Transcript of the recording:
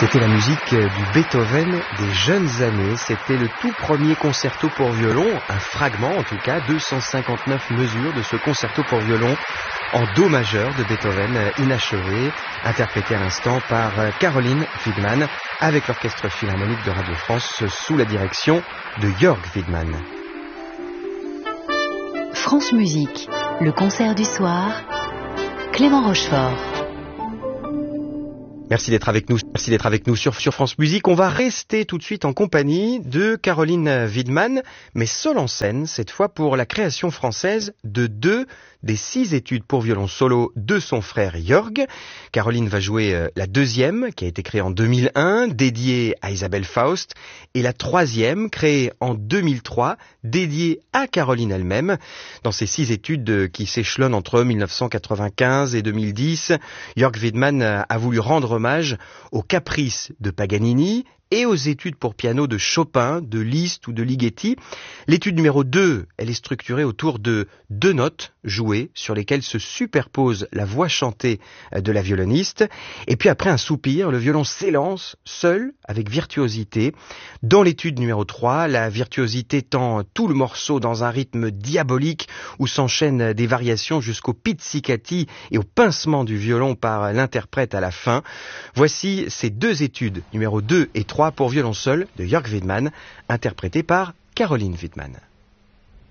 C'était la musique du Beethoven des jeunes années. C'était le tout premier concerto pour violon, un fragment en tout cas, 259 mesures de ce concerto pour violon en do majeur de Beethoven, inachevé, interprété à l'instant par Caroline Wiedmann avec l'Orchestre Philharmonique de Radio France sous la direction de Jörg Wiedmann. France Musique, le concert du soir, Clément Rochefort. Merci d'être avec nous sur France Musique. On va rester tout de suite en compagnie de Caroline Wiedmann, mais seule en scène, cette fois pour la création française de 2 des 6 études pour violon solo de son frère Jörg. Caroline va jouer la 2e, qui a été créée en 2001, dédiée à Isabelle Faust, et la 3e, créée en 2003, dédiée à Caroline elle-même. Dans ces 6 études qui s'échelonnent entre 1995 et 2010, Jörg Wiedmann a voulu rendre hommage aux caprices de Paganini et aux études pour piano de Chopin, de Liszt ou de Ligeti. L'étude numéro 2, elle est structurée autour de 2 notes jouées sur lesquelles se superpose la voix chantée de la violoniste. Et puis après un soupir, le violon s'élance seul avec virtuosité. Dans l'étude numéro 3, la virtuosité tend tout le morceau dans un rythme diabolique où s'enchaînent des variations jusqu'au pizzicati et au pincement du violon par l'interprète à la fin. Voici ces 2 études, numéro 2 et 3 pour violon seul de Jörg Wiedmann, interprétées par Caroline Wiedmann.